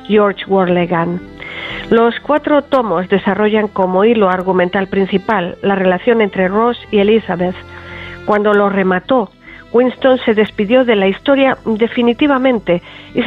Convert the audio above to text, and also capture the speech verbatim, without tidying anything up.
George Warlegan. Los cuatro tomos desarrollan como hilo argumental principal la relación entre Ross y Elizabeth. Cuando lo remató, Winston se despidió de la historia definitivamente y